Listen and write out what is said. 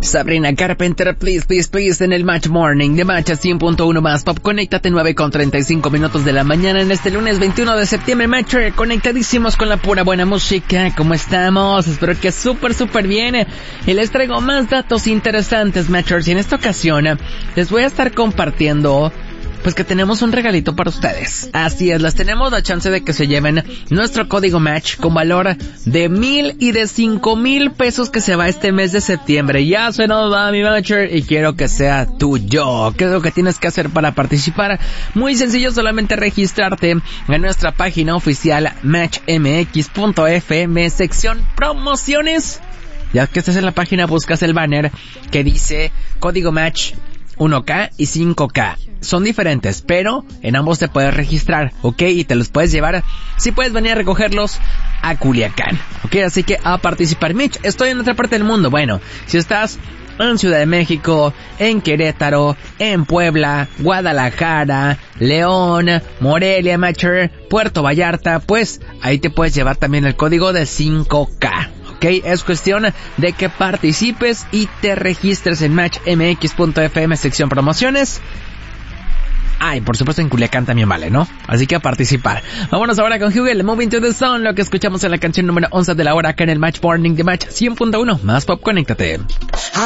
Sabrina Carpenter, please, please, please, en el Match Morning de Match a 100.1 más Pop. Conéctate 9:35 de la mañana en este lunes 21 de septiembre. Matcher, conectadísimos con la pura buena música. ¿Cómo estamos? Espero que súper bien. Y les traigo más datos interesantes, Matchers. Y en esta ocasión les voy a estar compartiendo pues que tenemos un regalito para ustedes. Así es, les tenemos la chance de que se lleven nuestro código Match con valor de 1,000 y de 5,000 pesos que se va este mes de septiembre. Ya se nos va, mi Matcher, y quiero que sea tuyo. ¿Qué es lo que tienes que hacer para participar? Muy sencillo, solamente registrarte en nuestra página oficial matchmx.fm, sección promociones. Ya que estés en la página, buscas el banner que dice código Match 1K y 5K. Son diferentes, pero en ambos te puedes registrar, ¿ok? Y te los puedes llevar, si puedes venir a recogerlos a Culiacán, ¿ok? Así que a participar. Mitch, estoy en otra parte del mundo. Bueno, si estás en Ciudad de México, en Querétaro, en Puebla, Guadalajara, León, Morelia, Matcher, Puerto Vallarta, pues ahí te puedes llevar también el código de 5K. Okay, es cuestión de que participes y te registres en matchmx.fm, sección promociones. Y por supuesto en Culiacán también vale, ¿no? Así que a participar. Vámonos ahora con Hugel, Moving to the Sun, lo que escuchamos en la canción número 11 de la hora acá en el Match Morning de Match 100.1 más Pop. Conéctate.